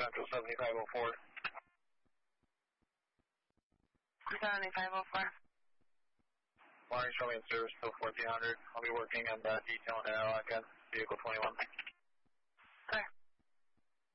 Central 7504. 7504. Wiring show me in service till 1400. I'll be working on that detail now against vehicle 21. Okay.